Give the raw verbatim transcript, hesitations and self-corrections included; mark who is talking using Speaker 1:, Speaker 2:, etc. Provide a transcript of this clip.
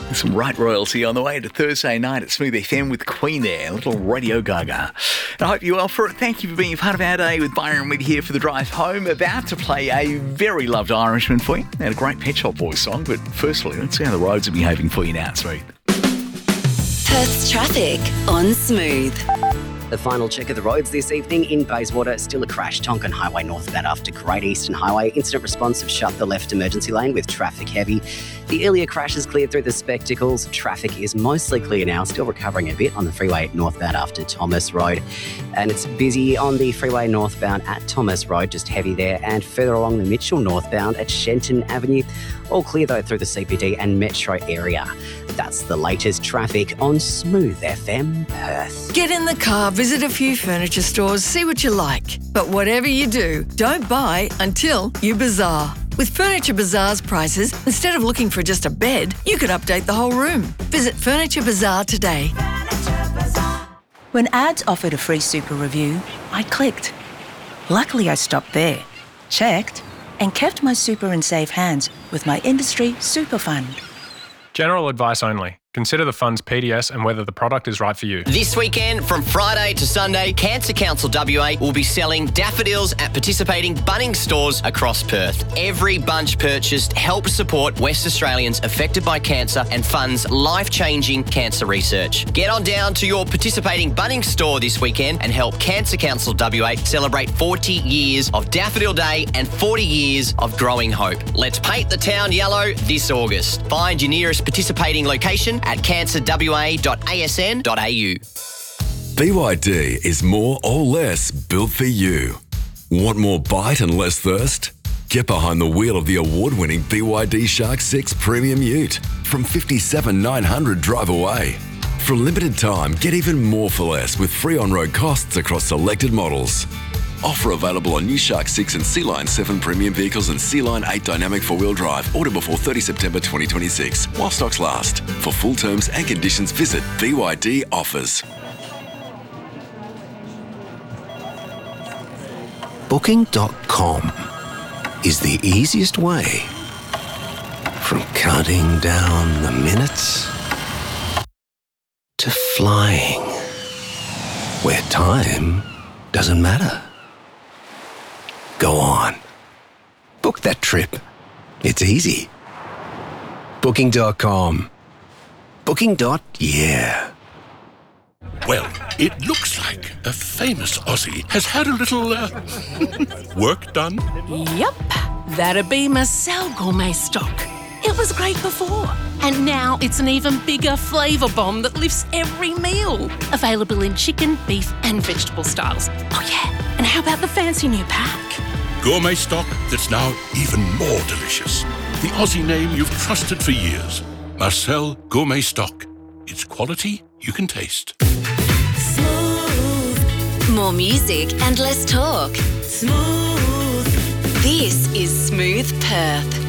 Speaker 1: Some right royalty on the way to Thursday night at Smooth F M with Queen there, a little Radio Gaga. And I hope you're well for it. Thank you for being a part of our day with Byron Witt here for the drive home. About to play a very loved Irishman for you and a great Pet Shop Boys song. But firstly, let's see how the roads are behaving for you now at Smooth.
Speaker 2: Perth's traffic on Smooth.
Speaker 3: The final check of the roads this evening in Bayswater. Still a crash. Tonkin Highway northbound after Great Eastern Highway. Incident response have shut the left emergency lane with traffic heavy. The earlier crash is cleared through the Spectacles. Traffic is mostly clear now. Still recovering a bit on the freeway northbound after Thomas Road. And it's busy on the freeway northbound at Thomas Road, just heavy there. And further along the Mitchell northbound at Shenton Avenue. All clear though through the C P D and metro area. That's the latest traffic on Smooth F M Perth.
Speaker 4: Get in the car, visit a few furniture stores, see what you like. But whatever you do, don't buy until you bazaar. With Furniture Bazaar's prices, instead of looking for just a bed, you could update the whole room. Visit Furniture Bazaar today.
Speaker 5: When ads offered a free super review, I clicked. Luckily, I stopped there, checked, and kept my super in safe hands with my industry super fund.
Speaker 6: General advice only. Consider the fund's P D S and whether the product is right for you.
Speaker 7: This weekend, from Friday to Sunday, Cancer Council W A will be selling daffodils at participating Bunnings stores across Perth. Every bunch purchased helps support West Australians affected by cancer and funds life-changing cancer research. Get on down to your participating Bunnings store this weekend and help Cancer Council W A celebrate forty years of Daffodil Day and forty years of growing hope. Let's paint the town yellow this August. Find your nearest participating location at cancer w a dot a s n dot a u.
Speaker 8: B Y D is more or less built for you. Want more bite and less thirst? Get behind the wheel of the award-winning B Y D Shark six Premium Ute from fifty-seven thousand nine hundred drive away. For a limited time, get even more for less with free on-road costs across selected models. Offer available on new Shark six and Sea Line seven premium vehicles and Sea Line eight dynamic four-wheel drive. Order before thirtieth September twenty twenty-six while stocks last. For full terms and conditions, visit B Y D Offers.
Speaker 9: Booking dot com is the easiest way from counting down the minutes to flying where time doesn't matter. Go on. Book that trip. It's easy. Booking dot com. Booking. Yeah.
Speaker 10: Well, it looks like a famous Aussie has had a little uh, work done.
Speaker 11: Yep, that'd be Marcel Gourmet Stock. It was great before, and now it's an even bigger flavour bomb that lifts every meal. Available in chicken, beef and vegetable styles. Oh yeah, and how about the fancy new pack?
Speaker 10: Gourmet stock that's now even more delicious. The Aussie name you've trusted for years. Marcel Gourmet Stock. It's quality you can taste.
Speaker 2: Smooth. More music and less talk. Smooth. This is Smooth Perth.